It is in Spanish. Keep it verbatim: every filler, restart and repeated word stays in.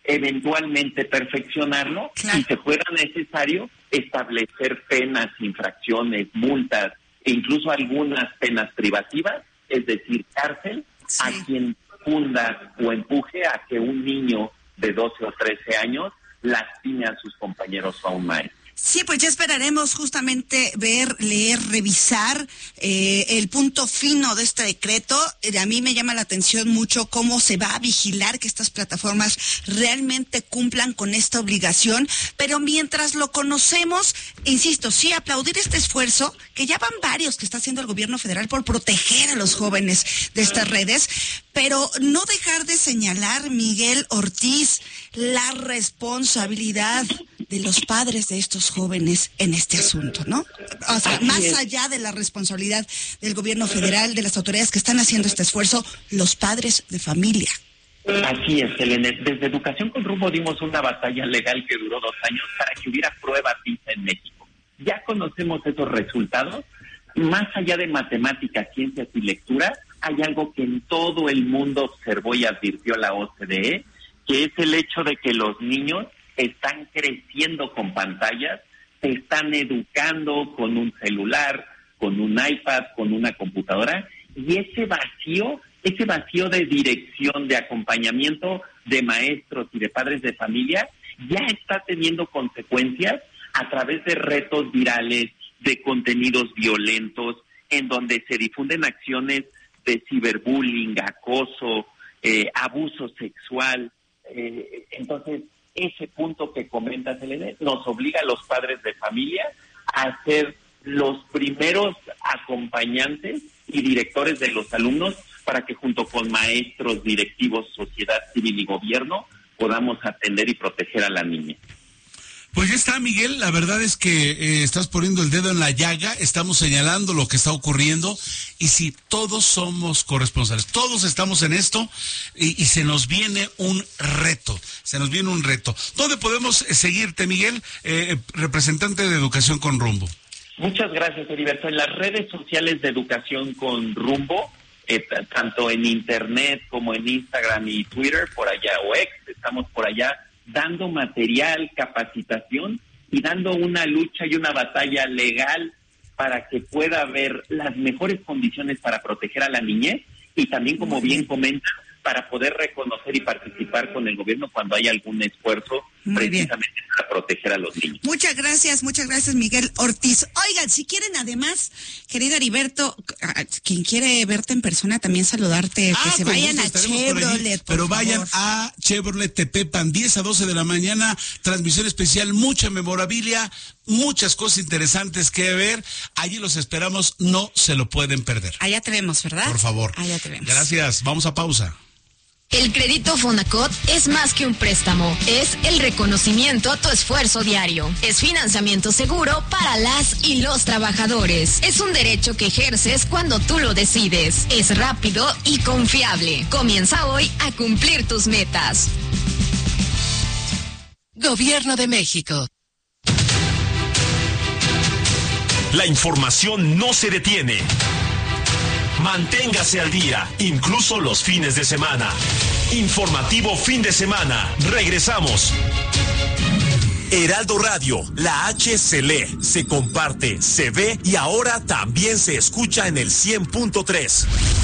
eventualmente perfeccionarlo, claro, y se fuera necesario establecer penas, infracciones, multas e incluso algunas penas privativas, es decir, cárcel, sí, a quien funda o empuje a que un niño de doce o trece años lastime a sus compañeros o a un maestro. Sí, pues ya esperaremos justamente ver, leer, revisar eh, el punto fino de este decreto. Eh, a mí me llama la atención mucho cómo se va a vigilar que estas plataformas realmente cumplan con esta obligación, pero mientras lo conocemos, insisto, sí, aplaudir este esfuerzo, que ya van varios que está haciendo el gobierno federal por proteger a los jóvenes de estas redes, pero no dejar de señalar, Miguel Ortiz, la responsabilidad de los padres de estos jóvenes en este asunto, ¿no? O sea, más allá de la responsabilidad del gobierno federal, de las autoridades que están haciendo este esfuerzo, los padres de familia. Así es, Elena. Desde Educación con Rumbo dimos una batalla legal que duró dos años para que hubiera prueba PISA en México. Ya conocemos esos resultados. Más allá de matemáticas, ciencias y lectura, hay algo que en todo el mundo observó y advirtió la O C D E, que es el hecho de que los niños están creciendo con pantallas, se están educando con un celular, con un iPad, con una computadora, y ese vacío, ese vacío de dirección, de acompañamiento de maestros y de padres de familia, ya está teniendo consecuencias a través de retos virales, de contenidos violentos, en donde se difunden acciones de ciberbullying, acoso, eh, abuso sexual. Eh, entonces, ese punto que comentas, Elena, nos obliga a los padres de familia a ser los primeros acompañantes y directores de los alumnos para que junto con maestros, directivos, sociedad civil y gobierno podamos atender y proteger a la niña. Pues ya está, Miguel, la verdad es que eh, estás poniendo el dedo en la llaga, estamos señalando lo que está ocurriendo, y si todos somos corresponsables, todos estamos en esto, y, y se nos viene un reto, se nos viene un reto. ¿Dónde podemos seguirte, Miguel, eh, representante de Educación con Rumbo? Muchas gracias, Heriberto. En las redes sociales de Educación con Rumbo, eh, t- tanto en Internet como en Instagram y Twitter, por allá, o X, estamos por allá, dando material, capacitación y dando una lucha y una batalla legal para que pueda haber las mejores condiciones para proteger a la niñez y también, como bien comenta, para poder reconocer y participar con el gobierno cuando hay algún esfuerzo Muy precisamente bien. para proteger a los niños. Muchas gracias, muchas gracias, Miguel Ortiz. Oigan, si quieren además, querido Heriberto, quien quiere verte en persona, también saludarte, ah, que se vayan a Chevrolet, pero favor. vayan a Chevrolet Tepepan, diez a doce de la mañana, transmisión especial, mucha memorabilia, muchas cosas interesantes que ver. Allí los esperamos, no se lo pueden perder. Allá te vemos, ¿verdad? Por favor. Allá te vemos. Gracias, vamos a pausa. El crédito Fonacot es más que un préstamo, es el reconocimiento a tu esfuerzo diario. Es financiamiento seguro para las y los trabajadores. Es un derecho que ejerces cuando tú lo decides. Es rápido y confiable. Comienza hoy a cumplir tus metas. Gobierno de México. La información no se detiene. Manténgase al día, incluso los fines de semana. Informativo fin de semana. Regresamos. Heraldo Radio, la H se lee, se comparte, se ve y ahora también se escucha en el cien punto tres.